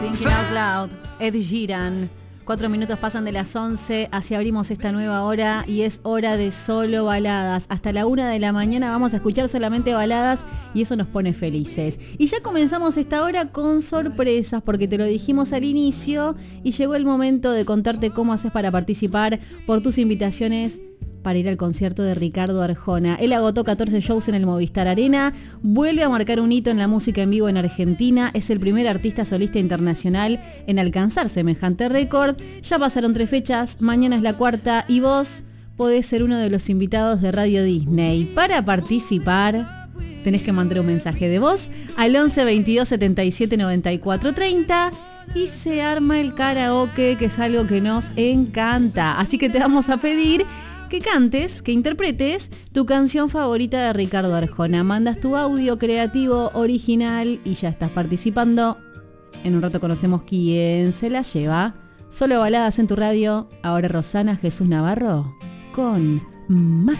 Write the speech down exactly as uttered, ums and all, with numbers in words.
Thinking Out Loud, Ed Sheeran. Cuatro minutos pasan de las once, así abrimos esta nueva hora y es hora de solo baladas. Hasta la una de la mañana vamos a escuchar solamente baladas y eso nos pone felices. Y ya comenzamos esta hora con sorpresas porque te lo dijimos al inicio y llegó el momento de contarte cómo haces para participar por tus invitaciones para ir al concierto de Ricardo Arjona. Él agotó catorce shows en el Movistar Arena, vuelve a marcar un hito en la música en vivo en Argentina, es el primer artista solista internacional en alcanzar semejante récord. Ya pasaron tres fechas, mañana es la cuarta y vos podés ser uno de los invitados de Radio Disney. Para participar tenés que mandar un mensaje de voz al once veintidós setenta y siete noventa y cuatro treinta y se arma el karaoke, que es algo que nos encanta. Así que te vamos a pedir que cantes, que interpretes tu canción favorita de Ricardo Arjona. Mandas tu audio creativo, original y ya estás participando. En un rato conocemos quién se la lleva. Solo baladas en tu radio. Ahora Rosana Jesús Navarro con Más